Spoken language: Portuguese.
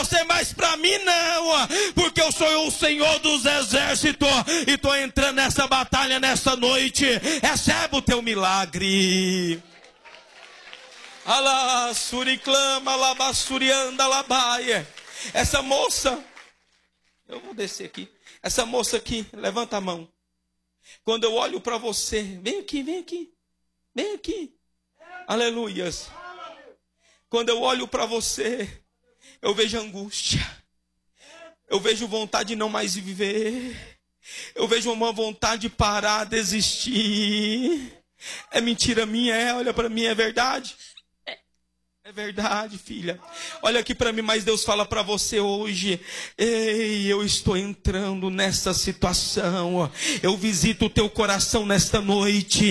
você, mas para mim não, porque eu sou o Senhor dos exércitos e estou entrando nessa batalha nessa noite. Recebe o teu milagre. Alá, suriclama, labassurianda, labaia. Essa moça, eu vou descer aqui. Essa moça aqui, levanta a mão. Quando eu olho para você, vem aqui, vem aqui, vem aqui. Aleluias. Quando eu olho para você, eu vejo angústia. Eu vejo vontade de não mais viver. Eu vejo uma vontade de parar, desistir. É mentira minha, olha para mim, é verdade. É verdade, filha. Olha aqui para mim, mas Deus fala para você hoje. Ei, eu estou entrando nessa situação. Eu visito o teu coração nesta noite.